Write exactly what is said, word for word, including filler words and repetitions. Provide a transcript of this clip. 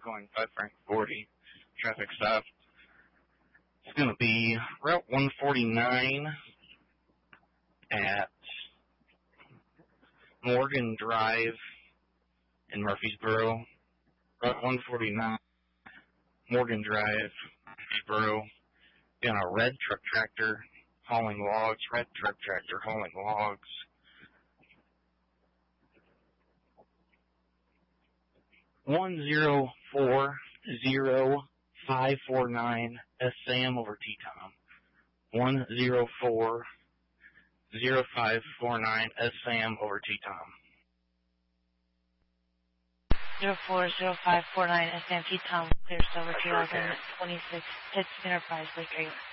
going five Frank forty. Traffic stop. It's going to be Route one forty-nine at Morgan Drive in Murfreesboro. Route one forty-nine, Morgan Drive, Murfreesboro. Got a red truck tractor hauling logs. Red truck tractor hauling logs. One zero four zero five four nine S Sam over T-Tom. One zero four zero five four nine S Sam over T-Tom. Zero four zero five four nine S M T Tom clears over two thousand twenty-six Pitts Enterprise Lake Trailer.